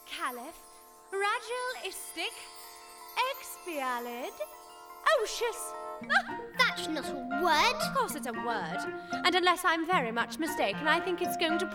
caliph, ragilistic, expialid, ocious. That's not a word. Of course it's a word. And unless I'm very much mistaken, I think it's going to